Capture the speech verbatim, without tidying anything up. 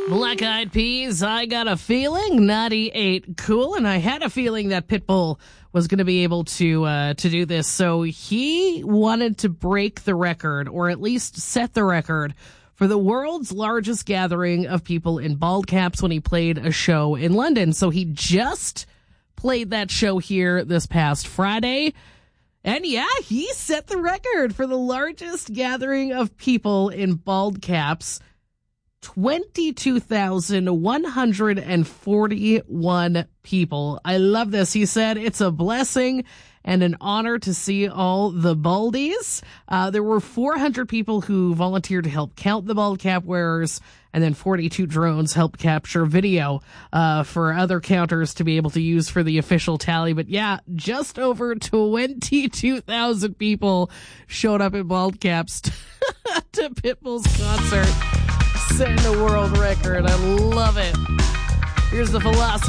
Black Eyed Peas, I Got a Feeling, ninety-eight Cool, and I had a feeling that Pitbull was going to be able to uh, to do this, so he wanted to break the record, or at least set the record, for the world's largest gathering of people in bald caps when he played a show in London. So he just played that show here this past Friday. And yeah, he set the record for the largest gathering of people in bald caps. twenty-two thousand one hundred forty-one people. I love this. He said it's a blessing and an honor to see all the baldies. Uh, there were four hundred people who volunteered to help count the bald cap wearers, and then forty-two drones helped capture video uh, for other counters to be able to use for the official tally. But yeah, just over twenty-two thousand people showed up in bald caps to, to Pitbull's concert. Setting a world record. I love it. Here's the philosophy.